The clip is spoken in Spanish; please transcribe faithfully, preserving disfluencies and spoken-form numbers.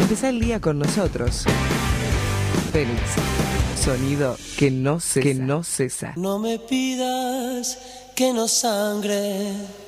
Empezá el día con nosotros. Fénix, sonido que no cesa. Que no cesa. No me pidas que no sangre.